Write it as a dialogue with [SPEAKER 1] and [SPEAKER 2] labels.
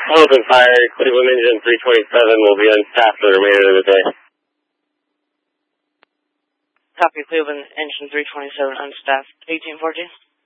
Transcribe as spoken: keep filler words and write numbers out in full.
[SPEAKER 1] Open fire, Cleveland engine three twenty-seven will be unstaffed for the remainder of the day.
[SPEAKER 2] Copy, Cleveland engine three twenty-seven unstaffed, eighteen fourteen.